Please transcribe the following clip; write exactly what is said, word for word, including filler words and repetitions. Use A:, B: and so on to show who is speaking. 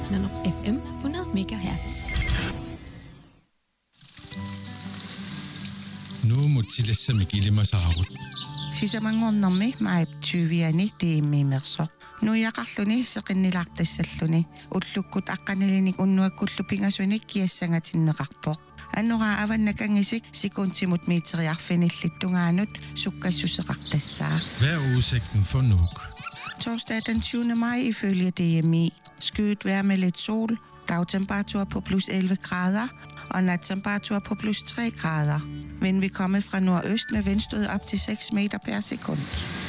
A: Nanoq F M hundrede megahertz.
B: Nu må tillægge kilima saarut.
C: Sisamangornermi maip tyviani tiimmiimersoq. Nuiaqarluni seqinnilaartassalluni ullukkut aqqanilinik unnuakkullu pingasunik kiassangatinneqarpoq. Annora avannakangisik sekuntimut miiteriarfinillittungaanut sukkassuseqartassaa.
B: Hvad er udsigten for Nuuk?
C: Torsdag den tyvende maj ifølge D M I. Skyet vejr med lidt sol, dagtemperatur på plus elleve grader og nattemperatur på plus tre grader. Vind vil komme fra nordøst med vindstød op til seks meter per sekund.